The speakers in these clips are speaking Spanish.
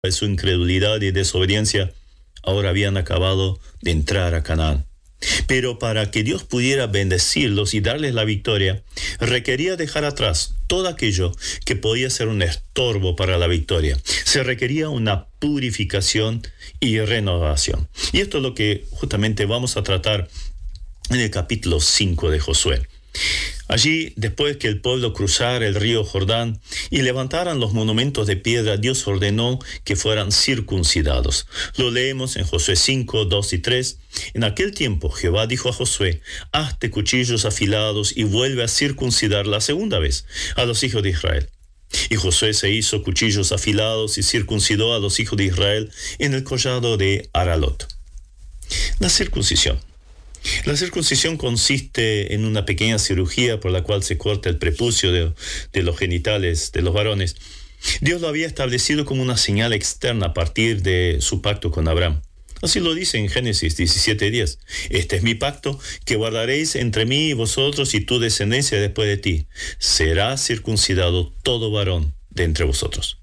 de su incredulidad y desobediencia, ahora habían acabado de entrar a Canaán. Pero para que Dios pudiera bendecirlos y darles la victoria, requería dejar atrás todo aquello que podía ser un estorbo para la victoria. Se requería una purificación y renovación. Y esto es lo que justamente vamos a tratar en el capítulo 5 de Josué. Allí, después que el pueblo cruzara el río Jordán y levantaran los monumentos de piedra, Dios ordenó que fueran circuncidados. Lo leemos en Josué 5, 2 y 3. En aquel tiempo Jehová dijo a Josué: hazte cuchillos afilados y vuelve a circuncidar la segunda vez a los hijos de Israel. Y Josué se hizo cuchillos afilados y circuncidó a los hijos de Israel en el collado de Aralot. La circuncisión. La circuncisión consiste en una pequeña cirugía por la cual se corta el prepucio de los genitales de los varones. Dios lo había establecido como una señal externa a partir de su pacto con Abraham. Así lo dice en Génesis 17:10. Este es mi pacto que guardaréis entre mí y vosotros y tu descendencia después de ti. Será circuncidado todo varón de entre vosotros.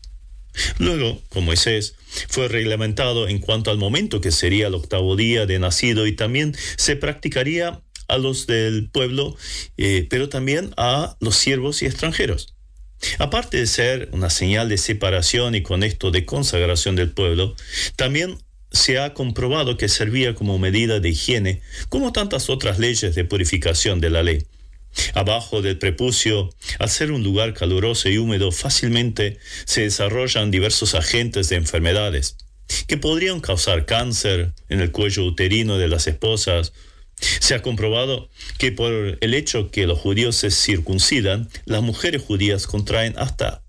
Luego, con Moisés, fue reglamentado en cuanto al momento que sería el 8º día de nacido, y también se practicaría a los del pueblo, pero también a los siervos y extranjeros. Aparte de ser una señal de separación y con esto de consagración del pueblo, también se ha comprobado que servía como medida de higiene, como tantas otras leyes de purificación de la ley. Abajo del prepucio, al ser un lugar caluroso y húmedo, fácilmente se desarrollan diversos agentes de enfermedades que podrían causar cáncer en el cuello uterino de las esposas. Se ha comprobado que por el hecho que los judíos se circuncidan, las mujeres judías contraen hasta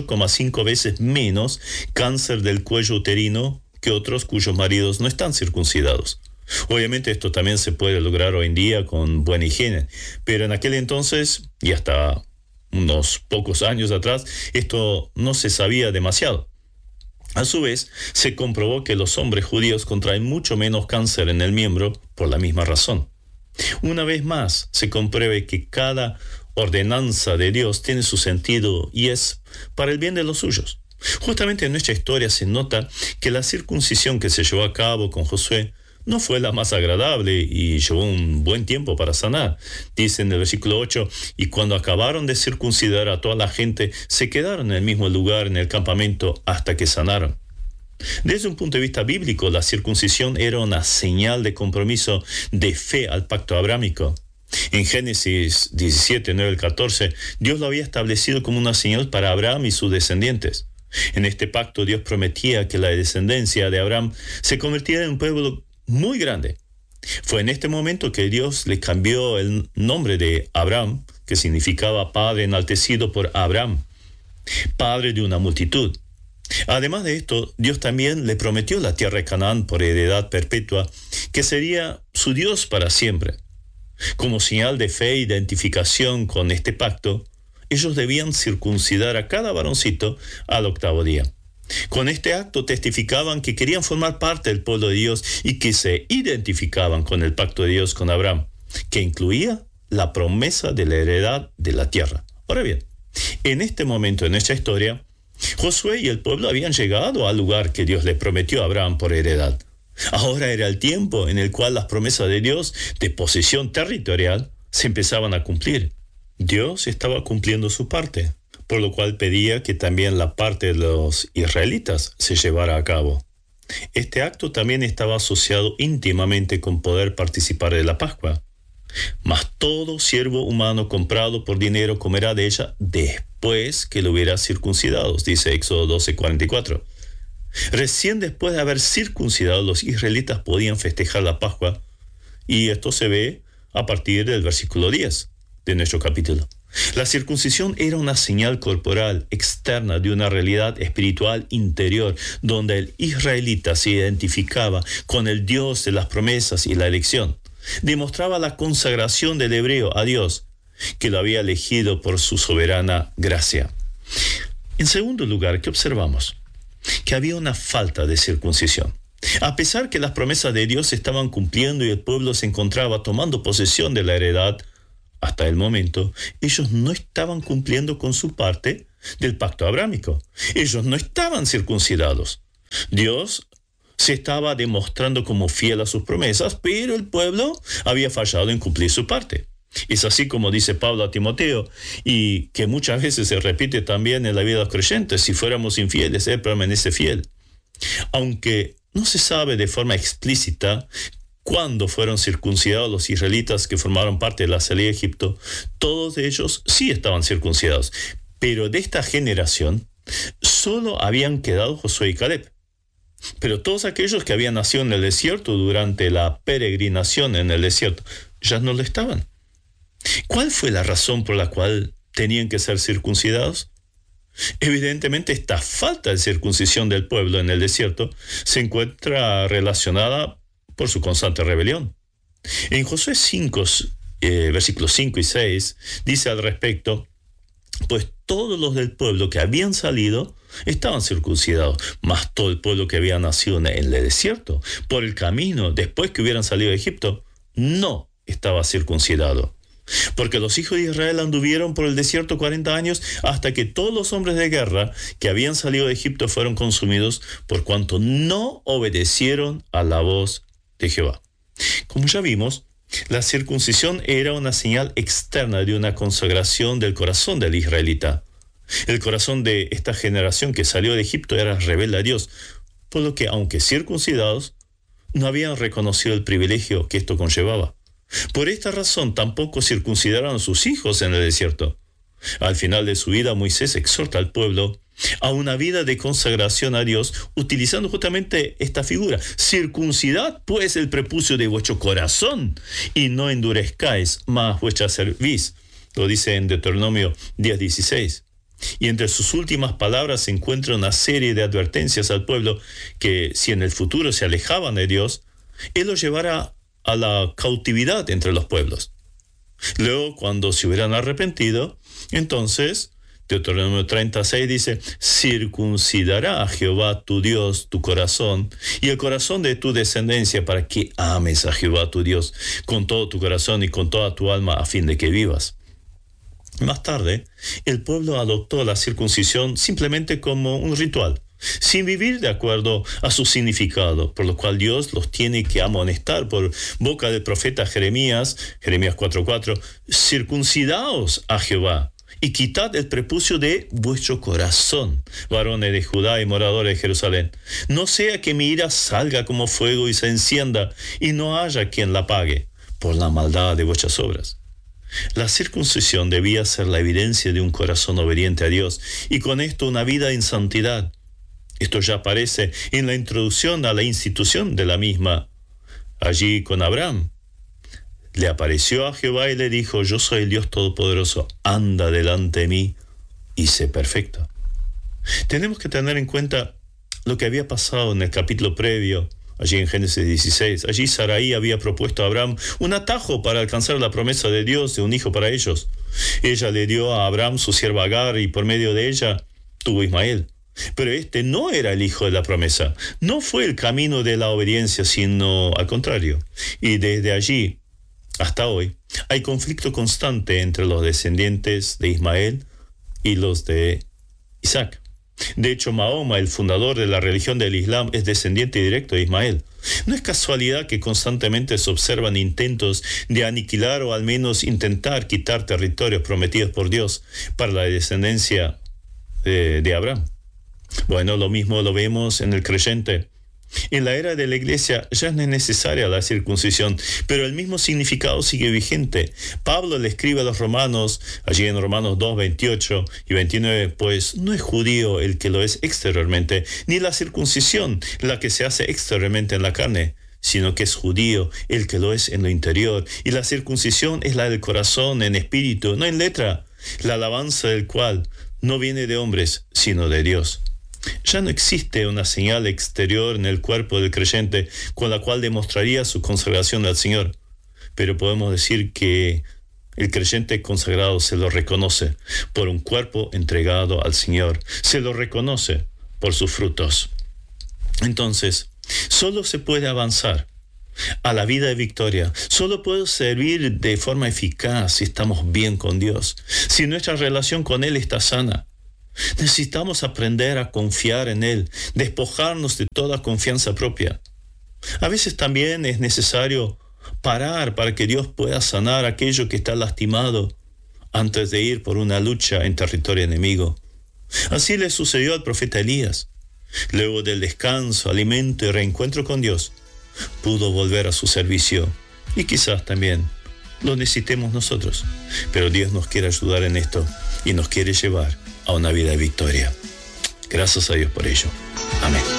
8,5 veces menos cáncer del cuello uterino que otros cuyos maridos no están circuncidados. Obviamente esto también se puede lograr hoy en día con buena higiene, pero en aquel entonces, y hasta unos pocos años atrás, esto no se sabía demasiado. A su vez, se comprobó que los hombres judíos contraen mucho menos cáncer en el miembro por la misma razón. Una vez más, se compruebe que cada ordenanza de Dios tiene su sentido y es para el bien de los suyos. Justamente en nuestra historia se nota que la circuncisión que se llevó a cabo con Josué no fue la más agradable y llevó un buen tiempo para sanar. Dice en el versículo 8, y cuando acabaron de circuncidar a toda la gente, se quedaron en el mismo lugar en el campamento hasta que sanaron. Desde un punto de vista bíblico, la circuncisión era una señal de compromiso de fe al pacto abrámico. En Génesis 17, 9 al 14, Dios lo había establecido como una señal para Abraham y sus descendientes. En este pacto, Dios prometía que la descendencia de Abraham se convirtiera en un pueblo muy grande. Fue en este momento que Dios le cambió el nombre de Abraham, que significaba padre enaltecido por Abraham, padre de una multitud. Además de esto, Dios también le prometió la tierra de Canaán por heredad perpetua, que sería su Dios para siempre. Como señal de fe e identificación con este pacto, ellos debían circuncidar a cada varoncito al 8º día. Con este acto testificaban que querían formar parte del pueblo de Dios y que se identificaban con el pacto de Dios con Abraham, que incluía la promesa de la heredad de la tierra. Ahora bien, en este momento de nuestra historia, Josué y el pueblo habían llegado al lugar que Dios le prometió a Abraham por heredad. Ahora era el tiempo en el cual las promesas de Dios de posesión territorial se empezaban a cumplir. Dios estaba cumpliendo su parte, por lo cual pedía que también la parte de los israelitas se llevara a cabo. Este acto también estaba asociado íntimamente con poder participar de la Pascua. Mas todo siervo humano comprado por dinero comerá de ella después que lo hubiera circuncidado, dice Éxodo 12:44. Recién después de haber circuncidado, los israelitas podían festejar la Pascua, y esto se ve a partir del versículo 10 de nuestro capítulo. La circuncisión era una señal corporal externa de una realidad espiritual interior, donde el israelita se identificaba con el Dios de las promesas y la elección. Demostraba la consagración del hebreo a Dios, que lo había elegido por su soberana gracia. En segundo lugar, ¿qué observamos? Que había una falta de circuncisión. A pesar que las promesas de Dios se estaban cumpliendo y el pueblo se encontraba tomando posesión de la heredad, hasta el momento, ellos no estaban cumpliendo con su parte del pacto abrámico. Ellos no estaban circuncidados. Dios se estaba demostrando como fiel a sus promesas, pero el pueblo había fallado en cumplir su parte. Es así como dice Pablo a Timoteo, y que muchas veces se repite también en la vida de los creyentes: si fuéramos infieles, Él permanece fiel. Aunque no se sabe de forma explícita cuándo fueron circuncidados los israelitas que formaron parte de la salida de Egipto, todos ellos sí estaban circuncidados. Pero de esta generación solo habían quedado Josué y Caleb. Pero todos aquellos que habían nacido en el desierto durante la peregrinación en el desierto ya no lo estaban. ¿Cuál fue la razón por la cual tenían que ser circuncidados? Evidentemente, esta falta de circuncisión del pueblo en el desierto se encuentra relacionada por su constante rebelión. En Josué 5, versículos 5 y 6, dice al respecto: pues todos los del pueblo que habían salido estaban circuncidados, mas todo el pueblo que había nacido en el desierto, por el camino, después que hubieran salido de Egipto, no estaba circuncidado. Porque los hijos de Israel anduvieron por el desierto 40 años hasta que todos los hombres de guerra que habían salido de Egipto fueron consumidos, por cuanto no obedecieron a la voz de Jehová. Como ya vimos, la circuncisión era una señal externa de una consagración del corazón del israelita. El corazón de esta generación que salió de Egipto era rebelde a Dios, por lo que, aunque circuncidados, no habían reconocido el privilegio que esto conllevaba. Por esta razón tampoco circuncidaron a sus hijos en el desierto. Al final de su vida, Moisés exhorta al pueblo a una vida de consagración a Dios, utilizando justamente esta figura: circuncidad pues el prepucio de vuestro corazón, y no endurezcáis más vuestra cerviz. Lo dice en Deuteronomio 10:16. Y entre sus últimas palabras se encuentra una serie de advertencias al pueblo que, si en el futuro se alejaban de Dios, Él los llevará a la cautividad entre los pueblos. Luego, cuando se hubieran arrepentido, entonces, Deuteronomio 36 dice: circuncidará a Jehová tu Dios tu corazón y el corazón de tu descendencia, para que ames a Jehová tu Dios con todo tu corazón y con toda tu alma, a fin de que vivas. Más tarde, el pueblo adoptó la circuncisión simplemente como un ritual, sin vivir de acuerdo a su significado, por lo cual Dios los tiene que amonestar por boca del profeta Jeremías 4:4: circuncidaos a Jehová y quitad el prepucio de vuestro corazón, varones de Judá y moradores de Jerusalén. No sea que mi ira salga como fuego y se encienda, y no haya quien la apague, por la maldad de vuestras obras. La circuncisión debía ser la evidencia de un corazón obediente a Dios, y con esto una vida en santidad. Esto ya aparece en la introducción a la institución de la misma. Allí con Abraham le apareció a Jehová y le dijo: yo soy el Dios Todopoderoso, anda delante de mí y sé perfecto. Tenemos que tener en cuenta lo que había pasado en el capítulo previo, allí en Génesis 16. Allí Sarai había propuesto a Abraham un atajo para alcanzar la promesa de Dios de un hijo para ellos. Ella le dio a Abraham su sierva Agar, y por medio de ella tuvo Ismael. Pero este no era el hijo de la promesa. No fue el camino de la obediencia, sino al contrario. Y desde allí hasta hoy hay conflicto constante entre los descendientes de Ismael y los de Isaac. De hecho, Mahoma, el fundador de la religión del Islam, es descendiente directo de Ismael. No es casualidad que constantemente se observan intentos de aniquilar o al menos intentar quitar territorios prometidos por Dios para la descendencia de Abraham. Bueno, lo mismo lo vemos en el creyente. En la era de la iglesia ya no es necesaria la circuncisión, pero el mismo significado sigue vigente. Pablo le escribe a los romanos, allí en Romanos 2, 28 y 29, pues no es judío el que lo es exteriormente, ni la circuncisión la que se hace exteriormente en la carne, sino que es judío el que lo es en lo interior, y la circuncisión es la del corazón, en espíritu, no en letra, la alabanza del cual no viene de hombres, sino de Dios. Ya no existe una señal exterior en el cuerpo del creyente con la cual demostraría su consagración al Señor, pero podemos decir que el creyente consagrado se lo reconoce por un cuerpo entregado al Señor, se lo reconoce por sus frutos. Entonces, solo se puede avanzar a la vida de victoria, solo puede servir de forma eficaz si estamos bien con Dios, si nuestra relación con Él está sana. Necesitamos aprender a confiar en Él, despojarnos de toda confianza propia. A veces también es necesario parar para que Dios pueda sanar aquello que está lastimado antes de ir por una lucha en territorio enemigo. Así le sucedió al profeta Elías. Luego del descanso, alimento y reencuentro con Dios, pudo volver a su servicio. Y quizás también lo necesitemos nosotros. Pero Dios nos quiere ayudar en esto y nos quiere llevar a una vida de victoria. Gracias a Dios por ello. Amén.